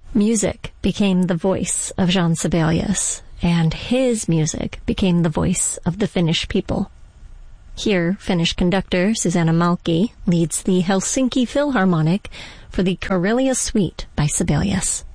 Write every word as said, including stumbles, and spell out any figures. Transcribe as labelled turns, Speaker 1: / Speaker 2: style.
Speaker 1: Music became the voice of Jean Sibelius, and his music became the voice of the Finnish people. Here, Finnish conductor Susanna Malki leads the Helsinki Philharmonic for the Karelia Suite by Sibelius.